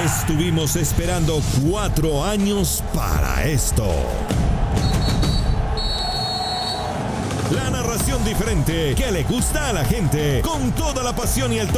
Estuvimos esperando 4 años para esto. La narración diferente que le gusta a la gente, con toda la pasión y el